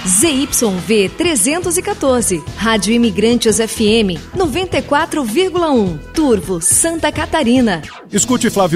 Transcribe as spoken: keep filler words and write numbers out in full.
Z Y V trezentos e quatorze, Rádio Imigrantes F M noventa e quatro vírgula um, Turvo, Santa Catarina. Escute Flávio